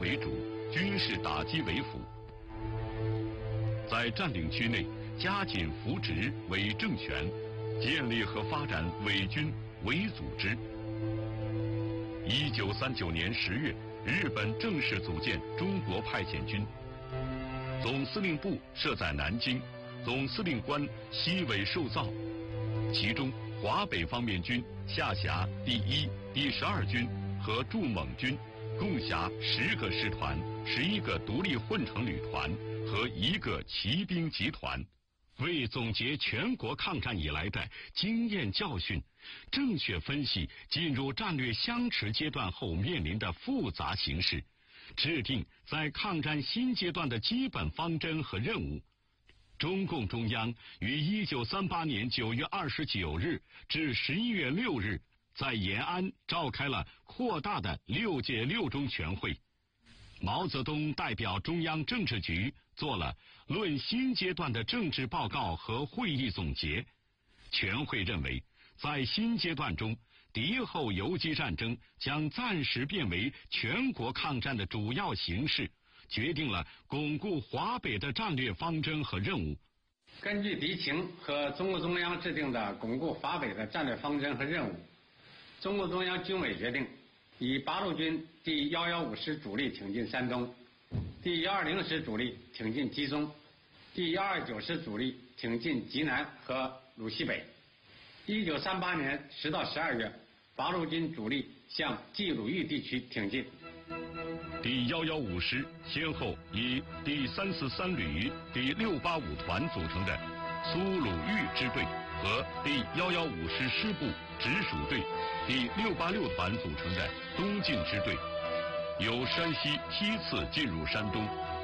为主，军事打击为辅。在占领区内加紧扶植伪政权，建立和发展伪军伪组织。1939年10月，日本正式组建中国派遣军，总司令部设在南京，总司令官西尾寿造，其中华北方面军下辖第1、第12军和驻蒙军，共辖10个师团、11个独立混成旅团和1个骑兵集团。为总结全国抗战以来的经验教训，正确分析进入战略相持阶段后面临的复杂形势，制定在抗战新阶段的基本方针和任务。中共中央于1938年9月29日至11月6日在延安召开了扩大的6届六中全会。毛泽东代表中央政治局做了论新阶段的政治报告和会议总结。全会认为，在新阶段中，敌后游击战争将暂时变为全国抗战的主要形势，决定了巩固华北的战略方针和任务。 根据敌情和中共中央制定的巩固华北的战略方针和任务，中共中央军委决定以八路军第115师主力挺进山东，第120师主力挺进冀中，第129师主力挺进济南和鲁西北。1938年10到12月，八路军主力向冀鲁豫地区挺进。 第115师先后以第343旅、第685团组成的苏鲁豫支队和第115师师部直属队、第686团组成的东进支队，由山西梯次进入山东。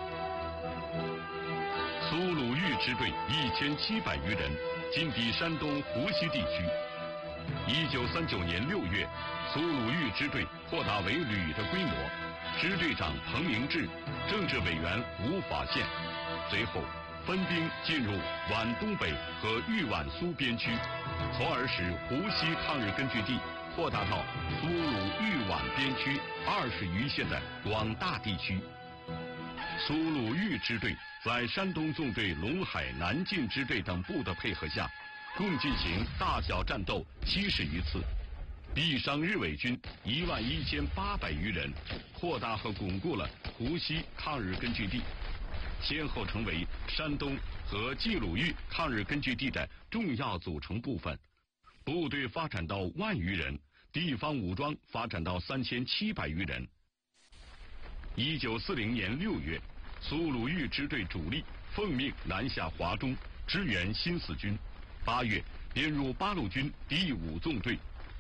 苏鲁豫支队1700余人进抵山东湖西地区。1939年6月，苏鲁豫支队扩大为旅的规模，支队长彭明志，政治委员吴法宪，随后分兵进入皖东北和豫皖苏边区，从而使湖西抗日根据地扩大到苏鲁豫皖边区20余县的广大地区。苏鲁豫支队在山东纵队陇海南进支队等部的配合下，共进行大小战斗70余次，毙伤日伪军11800余人，扩大和巩固了湖西抗日根据地，先后成为山东和冀鲁豫抗日根据地的重要组成部分。部队发展到10000余人，地方武装发展到3700余人。1940年6月，苏鲁豫支队主力奉命南下华中，支援新四军。8月编入八路军第5纵队。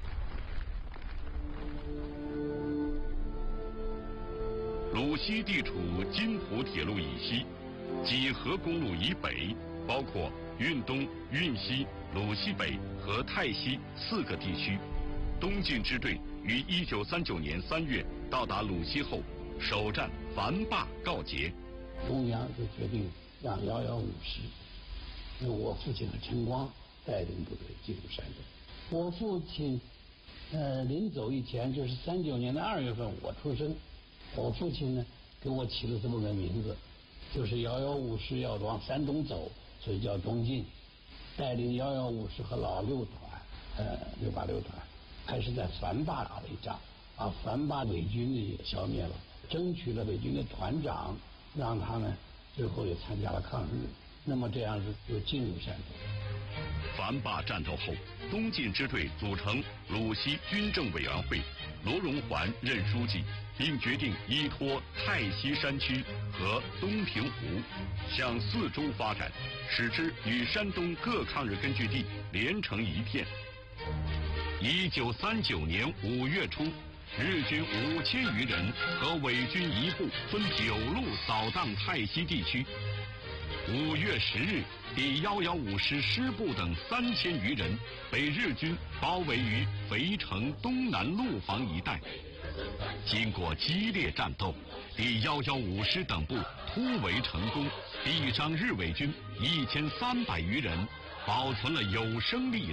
鲁西地处津浦铁路以西，济河公路以北，包括运东、运西、鲁西北和泰西4个地区。东进支队于1939年3月到达鲁西后，首战樊坝告捷。 中央就决定让115师由我父亲和陈光带领部队进入山东。我父亲临走以前，就是39年的2月份我出生，我父亲呢给我起了这么个名字，就是115师要往山东走，所以叫东进。带领115师和老6团686团开始在樊坝打了一仗，把樊坝伪军也消灭了，争取了伪军的团长，让他们最后也参加了抗日。那么这样子就进入山东。 樊坝战斗后，东进支队组成鲁西军政委员会，罗荣桓任书记，并决定依托泰西山区和东平湖向4周发展，使之与山东各抗日根据地连成一片。1939年5月初，日军5000余人和伪军一部分9路扫荡泰西地区。5月10日，第115师师部等3000余人被日军包围于肥城东南路房一带。经过激烈战斗，第115师等部突围成功，毙伤日伪军1300余人，保存了有生力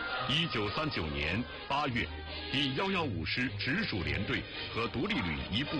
量。1939年8月，第115师直属连队和独立旅一部